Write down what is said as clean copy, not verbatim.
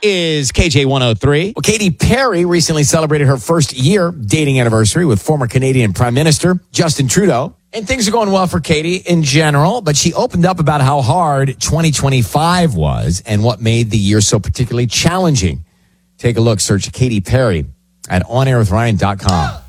is KJ103. Well, Katy Perry recently celebrated her first year dating anniversary with former Canadian Prime Minister Justin Trudeau. And things are going well for Katy in general, but she opened up about how hard 2025 was and what made the year so particularly challenging. Take a look. Search Katy Perry at onairwithryan.com.